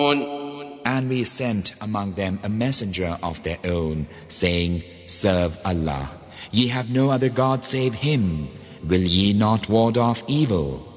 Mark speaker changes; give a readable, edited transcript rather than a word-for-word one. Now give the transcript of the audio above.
Speaker 1: And we sent among them a messenger of their own, saying, Serve Allah. Ye have no other God save Him. Will ye not ward off evil?